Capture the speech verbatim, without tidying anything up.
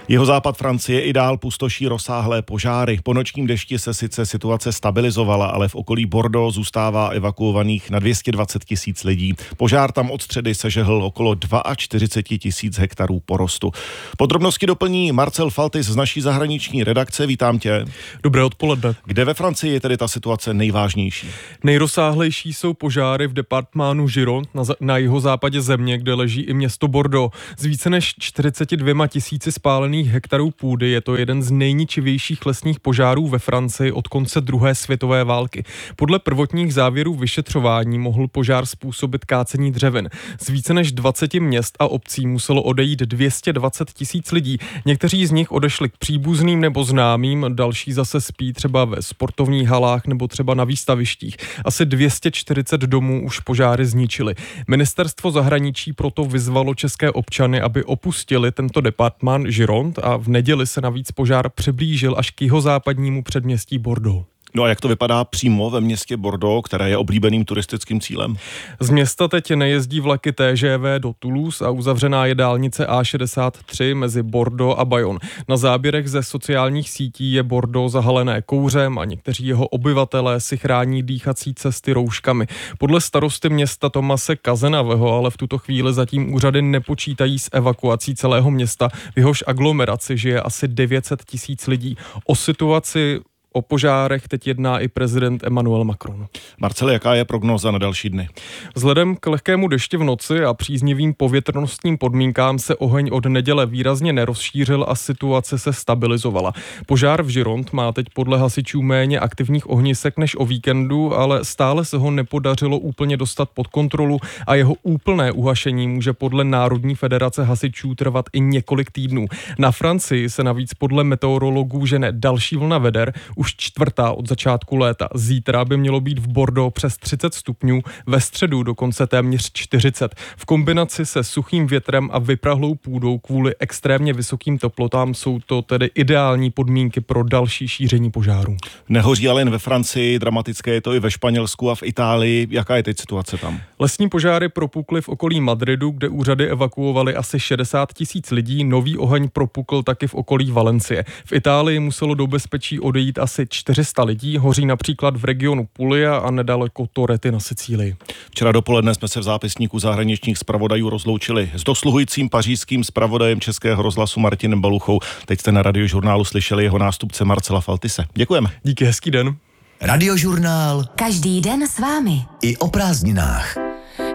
Jihozápad Francie i dál pustoší rozsáhlé požáry. Po nočním dešti se sice situace stabilizovala, ale v okolí Bordeaux zůstává evakuovaných na dvě stě dvacet tisíc lidí. Požár tam od středy sežehl okolo čtyřicet dva tisíc hektarů porostu. Podrobnosti doplní Marcel Faltis z naší zahraniční redakce. Vítám tě. Dobré odpoledne. Kde ve Francii je tedy ta situace nejvážnější? Nejrozsáhlejší jsou požáry v departmánu Gironde na, na jihozápadě země, kde leží i město Bordeaux. Z více než čtyřicet dva tisíci spálených hektarů půdy je to jeden z nejničivějších lesních požárů ve Francii od konce druhé světové války. Podle prvotních závěrů vyšetřování mohl požár způsobit kácení dřevin. Z více než dvaceti měst a obcí muselo odejít dvě stě dvacet tisíc lidí. Někteří z nich odešli k příbuzným nebo známým, další zase spí třeba ve sportovních halách nebo třeba na výstavištích. Asi dvě stě čtyřicet domů už požáry zničily. Ministerstvo zahraničí proto vyzvalo české občany, aby opustili tento departmán Gironde, a v neděli se navíc požár přiblížil až k jihozápadnímu předměstí Bordeaux. No a jak to vypadá přímo ve městě Bordeaux, které je oblíbeným turistickým cílem? Z města teď nejezdí vlaky T G V do Toulouse a uzavřená je dálnice A šedesát tři mezi Bordeaux a Bayonne. Na záběrech ze sociálních sítí je Bordeaux zahalené kouřem a někteří jeho obyvatelé si chrání dýchací cesty rouškami. Podle starosty města Tomase Kazenaveho ale v tuto chvíli zatím úřady nepočítají s evakuací celého města. V jehož aglomeraci žije asi devět set tisíc lidí. O situaci O požárech teď jedná i prezident Emmanuel Macron. Marcele, jaká je prognóza na další dny? Vzhledem k lehkému dešti v noci a příznivým povětrnostním podmínkám se oheň od neděle výrazně nerozšířil a situace se stabilizovala. Požár v Gironde má teď podle hasičů méně aktivních ohnisek než o víkendu, ale stále se ho nepodařilo úplně dostat pod kontrolu a jeho úplné uhašení může podle Národní federace hasičů trvat i několik týdnů. Na Francii se navíc podle meteorologů žene další vlna veder, už čtvrtá od začátku léta. Zítra by mělo být v Bordeaux přes třicet stupňů, ve středu dokonce téměř čtyřicet. V kombinaci se suchým větrem a vyprahlou půdou kvůli extrémně vysokým teplotám jsou to tedy ideální podmínky pro další šíření požáru. Nehoří ale jen ve Francii, dramatické je to i ve Španělsku a v Itálii. Jaká je teď situace tam? Lesní požáry propukly v okolí Madridu, kde úřady evakuovaly asi šedesát tisíc lidí. Nový oheň propukl taky v okolí Valencie. V Itálii muselo do bezpečí odejít asi čtyři sta lidí, hoří například v regionu Puglia a nedaleko Torrety na Sicílii. Včera dopoledne jsme se v zápisníku zahraničních zpravodajů rozloučili s dosluhujícím pařížským zpravodajem Českého rozhlasu Martinem Baluchou. Teď jste na Radiožurnálu slyšeli jeho nástupce Marcela Faltise. Děkujeme. Díky, hezký den. Radiožurnál. Každý den s vámi. I o prázdninách.